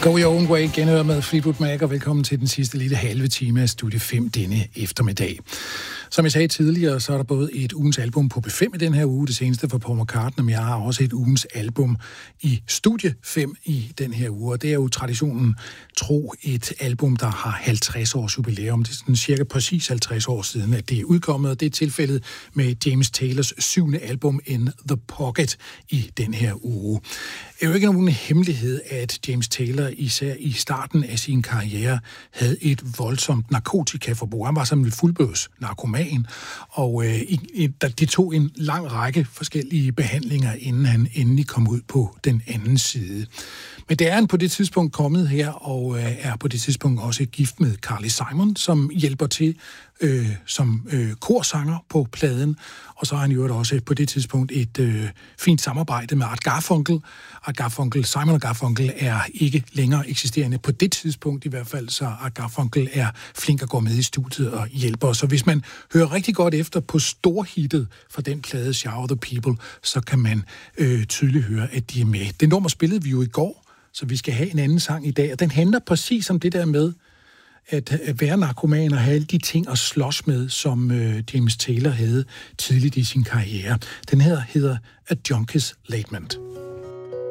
Go Your Own Way, genhør med Fleetwood Mac, og velkommen til den sidste lille halve time af Studie 5 denne eftermiddag. Som jeg sagde tidligere, så er der både et ugens album på B5 i den her uge, det seneste for Paul McCartney, men jeg har også et ugens album i Studie 5 i den her uge, og det er jo traditionen tro et album, der har 50 års jubilæum. Det er sådan cirka præcis 50 år siden, at det er udkommet, og det er tilfældet med James Taylors 7. album In The Pocket i den her uge. Det er jo ikke nogen hemmelighed, at James Taylor især i starten af sin karriere havde et voldsomt narkotikaforbrug. Han var som en fuldblods narkoman, og det tog en lang række forskellige behandlinger, inden han endelig kom ud på den anden side. Men det er han på det tidspunkt kommet her, og er på det tidspunkt også gift med Carly Simon, som hjælper til som korsanger på pladen. Og så har han jo også på det tidspunkt et fint samarbejde med Art Garfunkel. Simon & Garfunkel er ikke længere eksisterende på det tidspunkt i hvert fald, så Art Garfunkel er flink at gå med i studiet og hjælper. Så hvis man hører rigtig godt efter på storhittet fra den plade Shower the People, så kan man tydeligt høre, at de er med. Det nummer spillede vi jo i går, så vi skal have en anden sang i dag, og den handler præcis om det der med at være narkoman og have alle de ting at slås med, som James Taylor havde tidligt i sin karriere. Den her hedder A Junkie's Lament.